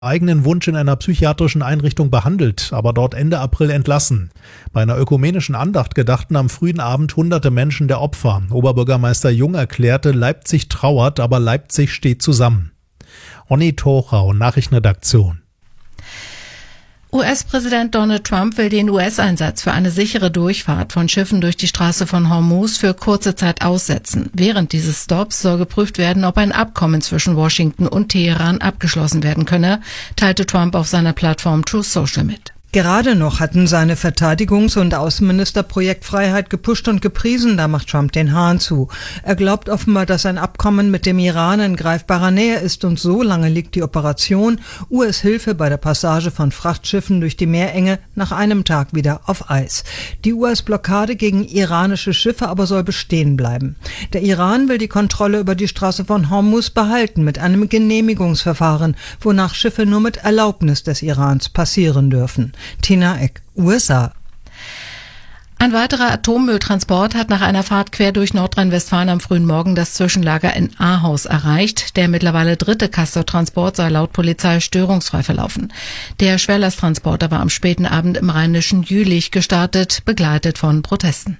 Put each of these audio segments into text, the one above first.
eigenen Wunsch in einer psychiatrischen Einrichtung behandelt, aber dort Ende April entlassen. Bei einer ökumenischen Andacht gedachten am frühen Abend hunderte Menschen der Opfer. Oberbürgermeister Jung erklärte, Leipzig trauert, aber Leipzig steht zusammen. Onni Tochau, Nachrichtenredaktion. US-Präsident Donald Trump will den US-Einsatz für eine sichere Durchfahrt von Schiffen durch die Straße von Hormuz für kurze Zeit aussetzen. Während dieses Stopps soll geprüft werden, ob ein Abkommen zwischen Washington und Teheran abgeschlossen werden könne, teilte Trump auf seiner Plattform Truth Social mit. Gerade noch hatten seine Verteidigungs- und Außenminister Projektfreiheit gepusht und gepriesen, da macht Trump den Hahn zu. Er glaubt offenbar, dass ein Abkommen mit dem Iran in greifbarer Nähe ist und so lange liegt die Operation US-Hilfe bei der Passage von Frachtschiffen durch die Meerenge nach einem Tag wieder auf Eis. Die US-Blockade gegen iranische Schiffe aber soll bestehen bleiben. Der Iran will die Kontrolle über die Straße von Hormuz behalten mit einem Genehmigungsverfahren, wonach Schiffe nur mit Erlaubnis des Irans passieren dürfen. Tina Eck, USA. Ein weiterer Atommülltransport hat nach einer Fahrt quer durch Nordrhein-Westfalen am frühen Morgen das Zwischenlager in Ahaus erreicht. Der mittlerweile dritte Castor-Transport sei laut Polizei störungsfrei verlaufen. Der Schwerlasttransporter war am späten Abend im rheinischen Jülich gestartet, begleitet von Protesten.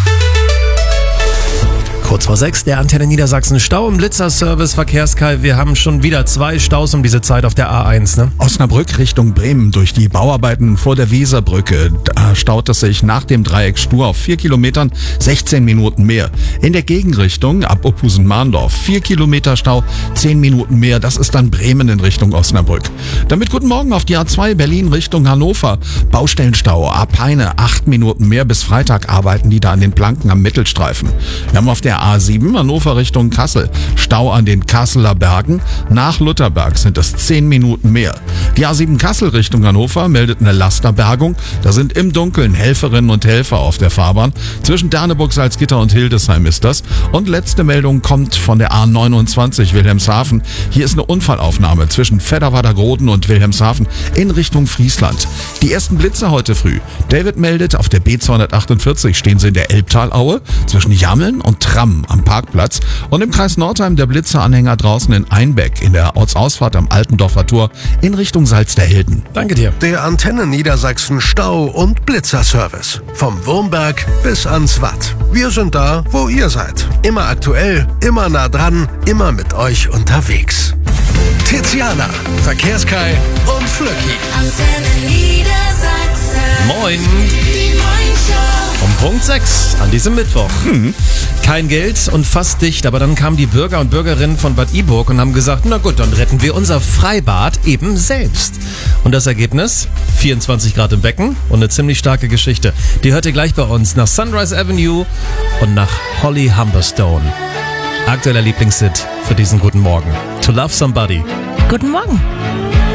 Kurz vor 6, der Antenne Niedersachsen Stau- und Blitzerservice Verkehrskai. Wir haben schon wieder 2 Staus um diese Zeit auf der A1, ne? Osnabrück Richtung Bremen durch die Bauarbeiten vor der Weserbrücke. Da staut es sich nach dem Dreieck Stur auf 4 Kilometern 16 Minuten mehr. In der Gegenrichtung ab Opusen-Mahndorf 4 Kilometer Stau, 10 Minuten mehr. Das ist dann Bremen in Richtung Osnabrück. Damit guten Morgen auf die A2 Berlin Richtung Hannover. Baustellenstau ab Peine 8 Minuten mehr. Bis Freitag arbeiten die da an den Planken am Mittelstreifen. Wir haben auf der A7 Hannover Richtung Kassel. Stau an den Kasseler Bergen. Nach Lutherberg sind es 10 Minuten mehr. Die A7 Kassel Richtung Hannover meldet eine Lasterbergung. Da sind im Dunkeln Helferinnen und Helfer auf der Fahrbahn. Zwischen Derneburg, Salzgitter und Hildesheim ist das. Und letzte Meldung kommt von der A29 Wilhelmshaven. Hier ist eine Unfallaufnahme zwischen Fedderwader-Groden und Wilhelmshaven in Richtung Friesland. Die ersten Blitze heute früh. David meldet, auf der B248 stehen sie in der Elbtalaue zwischen Jammeln und Tramm am Parkplatz und im Kreis Nordheim der Blitzeranhänger draußen in Einbeck in der Ortsausfahrt am Altendorfer Tor in Richtung Salzderhelden. Danke dir. Der Antenne Niedersachsen Stau- und Blitzerservice. Vom Wurmberg bis ans Watt. Wir sind da, wo ihr seid. Immer aktuell, immer nah dran, immer mit euch unterwegs. Tiziana, Verkehrskai und Flöcki. Antenne Niedersachsen. Moin. Die Moin-Show. Um Punkt 6 an diesem Mittwoch. Kein Geld und fast dicht, aber dann kamen die Bürger und Bürgerinnen von Bad Iburg und haben gesagt, na gut, dann retten wir unser Freibad eben selbst. Und das Ergebnis? 24 Grad im Becken und eine ziemlich starke Geschichte. Die hört ihr gleich bei uns nach Sunrise Avenue und nach Holly Humberstone. Aktueller Lieblingshit für diesen guten Morgen. To Love Somebody. Guten Morgen.